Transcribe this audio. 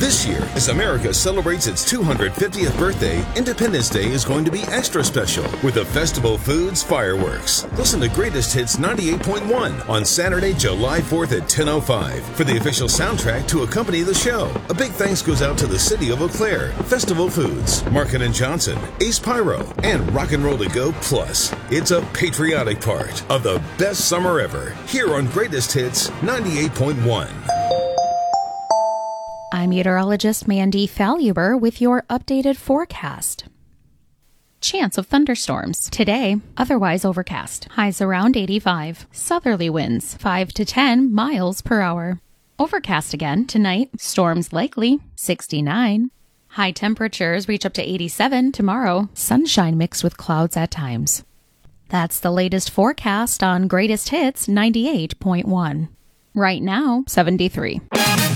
This year, as America celebrates its 250th birthday, Independence Day is going to be extra special with the Festival Foods fireworks. Listen to Greatest Hits 98.1 on Saturday, July 4th at 10:05 for the official soundtrack to accompany the show. A big thanks goes out to the City of Eau Claire, Festival Foods, Market & Johnson, Ace Pyro, and Rock and Roll To Go Plus. It's a patriotic part of the best summer ever here on Greatest Hits 98.1. I'm meteorologist Mandy Falluber with your updated forecast. Chance of thunderstorms. Today, otherwise overcast. Highs around 85. Southerly winds 5 to 10 miles per hour. Overcast again tonight. Storms likely 69. High temperatures reach up to 87 tomorrow. Sunshine mixed with clouds at times. That's the latest forecast on Greatest Hits 98.1. Right now, 73.